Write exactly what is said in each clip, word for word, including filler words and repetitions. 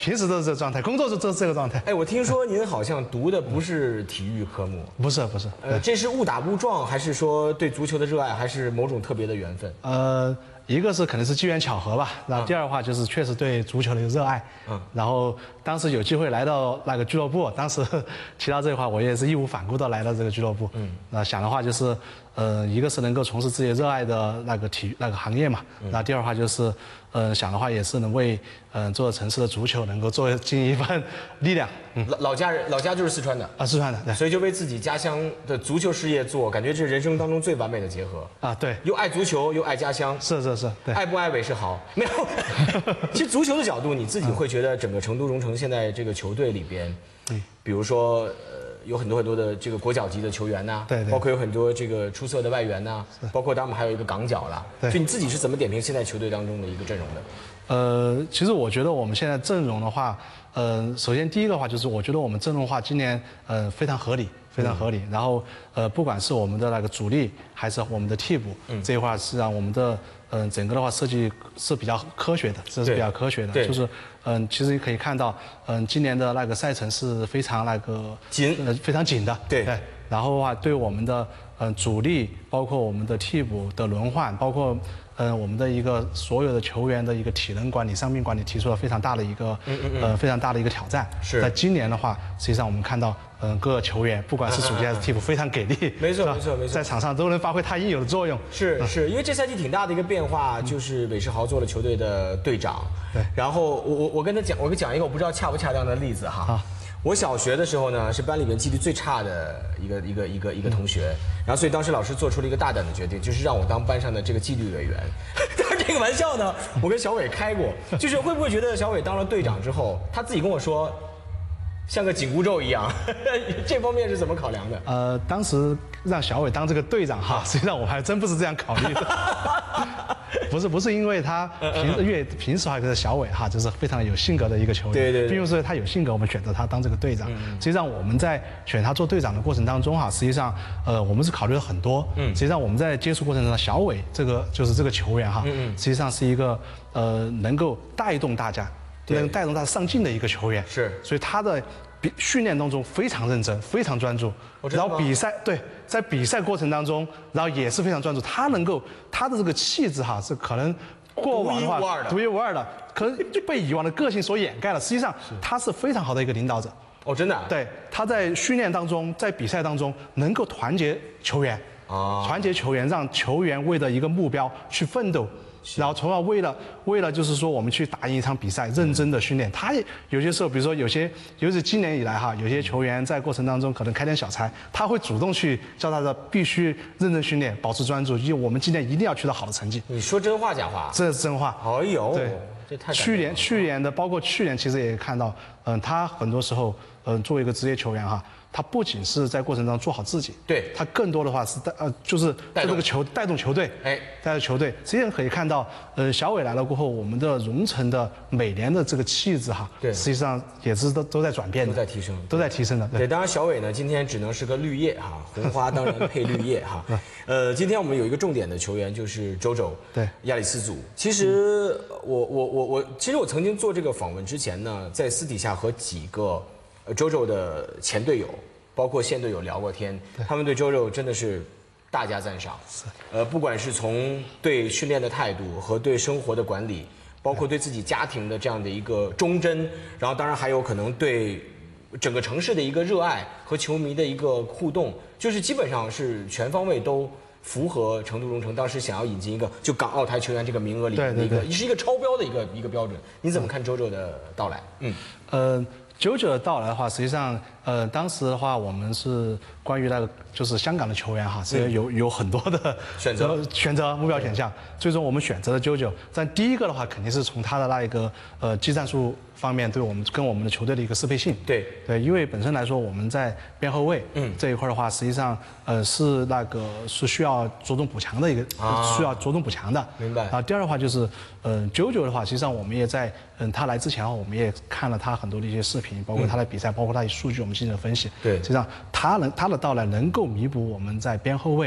平时都是这个状态，工作就都是这个状态。 哎，我听说您好像读的不是体育科目， 不是不是， 呃，这是误打误撞，还是说对足球的热爱，还是某种特别的缘分？ 呃，一个是可能是机缘巧合吧，然后第二的话就是确实对足球的一个热爱。嗯，然后当时有机会来到那个俱乐部，当时提到这块，我也是义无反顾的来到这个俱乐部。嗯，那想的话就是，呃，一个是能够从事自己热爱的那个体育那个行业嘛，那第二的话就是，呃，想的话也是能为嗯、呃、做城市的足球能够做尽一份力量。嗯， 老老家人老家就是四川的啊，四川的，对， 所以就为自己家乡的足球事业做，感觉这是人生当中最完美的结合啊，对， 又爱足球又爱家乡， 是是是，对， 爱不爱韦世豪？没有，其实足球的角度，你自己会觉得整个成都蓉城现在这个球队里边，嗯，比如说呃有很多很多的这个国脚级的球员呐， 对对， 包括有很多这个出色的外援呐，包括当然我们还有一个港脚啦，对，就你自己是怎么点评现在球队当中的一个阵容的？ 呃，其实我觉得我们现在阵容的话，呃，首先第一个话就是我觉得我们阵容的话今年呃非常合理，非常合理。然后呃，不管是我们的那个主力还是我们的替补，嗯，这一块实际上我们的嗯、呃、整个的话设计是比较科学的，这是比较科学的，就是嗯、呃，其实可以看到，嗯、呃，今年的那个赛程是非常那个紧， 呃，非常紧的， 对。 对然后的话，对我们的嗯、呃、主力，包括我们的替补的轮换，包括。嗯，我们的一个所有的球员的一个体能管理、伤病管理提出了非常大的一个嗯嗯嗯呃非常大的一个挑战。是在今年的话，实际上我们看到，嗯，各个球员不管是主力还是替补，非常给力。 没错没错没错， 在场上都能发挥他应有的作用。 是是，因为这赛季挺大的一个变化，就是韦世豪做了球队的队长。对。然后我我我跟他讲，我给讲一个我不知道恰不恰当的例子哈。啊。我小学的时候呢，是班里面纪律最差的一个一个一个一个同学，然后所以当时老师做出了一个大胆的决定，就是让我当班上的这个纪律委员。当然这个玩笑呢，我跟小伟开过，就是会不会觉得小伟当了队长之后，他自己跟我说，像个紧箍咒一样，这方面是怎么考量的？ 呃，当时让小伟当这个队长哈，实际上我还真不是这样考虑的。不是不是因为他平因为平时还是小伟哈，就是非常有性格的一个球员， 对对， 并不是他有性格，我们选择他当这个队长。实际上我们在选他做队长的过程当中哈，实际上呃我们是考虑了很多。嗯，实际上我们在接触过程中，小伟这个就是这个球员哈，嗯实际上是一个呃能够带动大家，能带动他上进的一个球员。 是， 所以他的比训练当中非常认真，非常专注。然后比赛对。在比赛过程当中，然后也是非常专注，他能够他的这个气质哈，是可能过往的话独一无二的，可能就被以往的个性所掩盖了。实际上他是非常好的一个领导者。 哦，真的、啊？ 对，他在训练当中，在比赛当中能够团结球员，啊，团结球员，让球员为了一个目标去奋斗。然后，从而为了为了就是说，我们去打赢一场比赛，认真的训练。他也有些时候，比如说有些，尤其是今年以来哈，有些球员在过程当中可能开点小差，他会主动去教他的必须认真训练，保持专注，因为我们今年一定要取得好的成绩。 你说真话假话？这是真话。 哎呦， 对， 这太去年去年的，包括去年其实也看到，嗯，他很多时候，嗯，作为一个职业球员哈。他不仅是在过程中做好自己， 对他更多的话是带呃，就是这个球带动球队，哎，带动球队。实际上可以看到，呃，小伟来了过后，我们的蓉城的每年的这个气质哈，对，实际上也是都都在转变的， 都在提升， 都在提升的。 对，当然小伟呢，今天只能是个绿叶哈，红花当然配绿叶哈。呃，今天我们有一个重点的球员就是周周， 对， 亚里斯祖。其实我我我我，其实我曾经做这个访问之前呢，在私底下和几个。呃，周周的前队友，包括现队友聊过天，他们对周周真的是大加赞赏。呃，不管是从对训练的态度和对生活的管理，包括对自己家庭的这样的一个忠贞，然后当然还有可能对整个城市的一个热爱和球迷的一个互动，就是基本上是全方位都符合成都蓉城当时想要引进一个就港澳台球员这个名额里面的一个，是一个超标的一个一个标准。你怎么看周周的到来？嗯， 呃。九九的到来的话，实际上，呃，当时的话，我们是关于那个就是香港的球员哈，是有有很多的选择选择目标选项，最终我们选择了九九。但第一个的话，肯定是从他的那一个呃技战术方面对我们跟我们的球队的一个适配性。 对对，因为本身来说，我们在边后卫嗯这一块的话，实际上呃是那个是需要着重补强的一个，啊、需要着重补强的。 明白。 啊，第二的话就是，嗯、呃，九九的话，实际上我们也在嗯他来之前的话，我们也看了他很多的一些视频。包括他的比赛，包括他的数据，我们进行了分析。 对，实际上他能他的到来能够弥补我们在边后卫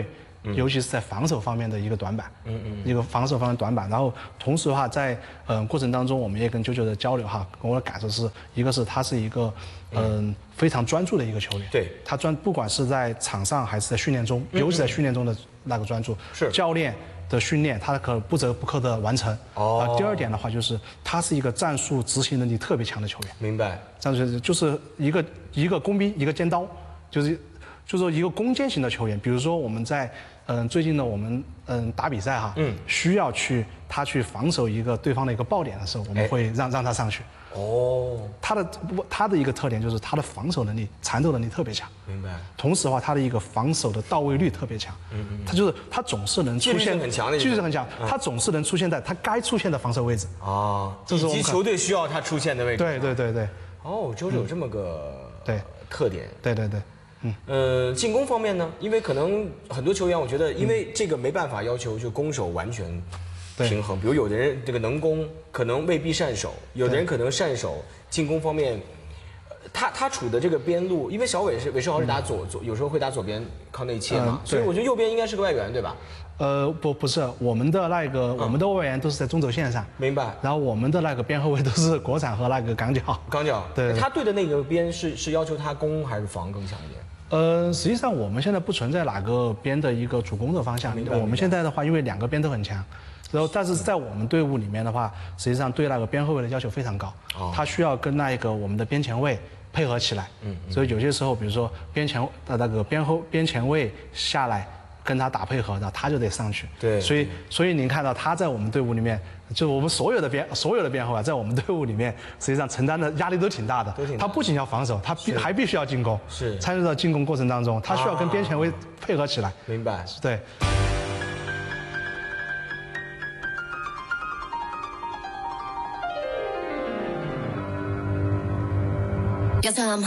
尤其是在防守方面的一个短板，嗯嗯，一个防守方面短板。然后同时的话，在嗯、呃、过程当中，我们也跟啾啾的交流哈，我的感受是一个是他是一个嗯、呃、非常专注的一个球员， 对， 他专不管是在场上还是在训练中，尤其在训练中的那个专注， 是教练的训练，他可不折不扣的完成。哦、呃，第二点的话就是他是一个战术执行能力特别强的球员。 明白。 战术就是一个一个工兵一个尖刀，就是就是说一个攻坚型的球员。比如说我们在嗯、呃、最近呢我们嗯、呃、打比赛哈，嗯，需要去他去防守一个对方的一个爆点的时候，我们会让让他上去。哦，他的他的一个特点就是他的防守能力、缠斗能力特别强。 明白。 同时的话，他的一个防守的到位率特别强。嗯嗯。他就是他总是能出现， 纪律性很强的， 纪律性很强，他总是能出现在他该出现的防守位置。 啊，以及球队需要他出现的位置。 对对对对。 哦，就是有这么个对特点。 对对对。 嗯，呃，进攻方面呢，因为可能很多球员，我觉得因为这个没办法要求就攻守完全平衡。比如有的人这个能攻，可能未必善守；有的人可能善守，进攻方面，他他处的这个边路，因为小伟是韦世豪是打左左，有时候会打左边靠内切嘛，所以我觉得右边应该是个外援，对吧？ 呃，不不是，我们的那个、嗯、我们的外援都是在中轴线上， 明白。 然后我们的那个边后卫都是国产和那个港脚。 港脚， 对, 对。 他对的那个边是是要求他攻还是防更强一点？ 呃，实际上我们现在不存在哪个边的一个主攻的方向。我们现在的话，因为两个边都很强，然后但是在我们队伍里面的话，实际上对那个边后卫的要求非常高，哦、他需要跟那个我们的边前卫配合起来。嗯, 嗯。所以有些时候，比如说边前的那个边后边前卫下来。跟他打配合，然后他就得上去。 对， 所以所以您看到他在我们队伍里面，就我们所有的边所有的边后啊，在我们队伍里面，实际上承担的压力都挺大的。 都挺大。 他不仅要防守，他必还必须要进攻。 是。 参与到进攻过程当中，他需要跟边前卫配合起来。 明白。 对。